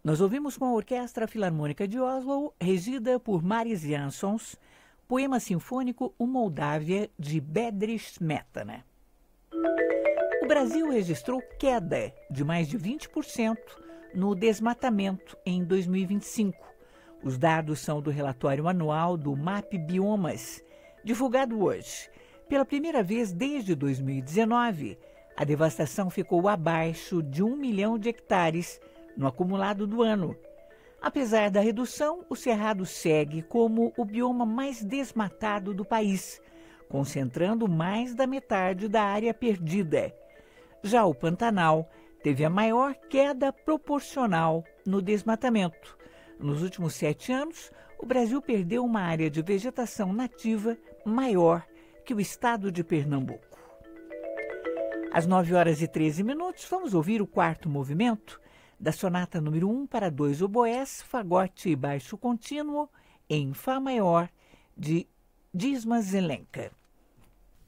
Nós ouvimos com a Orquestra Filarmônica de Oslo, regida por Maris Jansons, poema sinfônico O Moldávia, de Bedřich Smetana. O Brasil registrou queda de mais de 20% no desmatamento em 2025. Os dados são do relatório anual do MAP Biomas, divulgado hoje. Pela primeira vez desde 2019, a devastação ficou abaixo de 1 milhão de hectares no acumulado do ano. Apesar da redução, o Cerrado segue como o bioma mais desmatado do país, concentrando mais da metade da área perdida. Já o Pantanal teve a maior queda proporcional no desmatamento. Nos últimos 7 anos, o Brasil perdeu uma área de vegetação nativa maior que o estado de Pernambuco. Às 9h13, vamos ouvir o quarto movimento da sonata número 1 para 2 oboés, fagote e baixo contínuo, em Fá maior, de Dismas Zelenka.